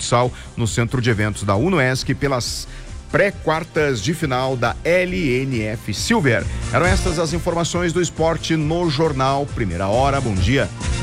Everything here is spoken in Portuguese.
futsal no Centro de Eventos da UnoESC pelas pré-quartas de final da LNF Silver. Eram estas as informações do esporte no Jornal Primeira Hora. Bom dia.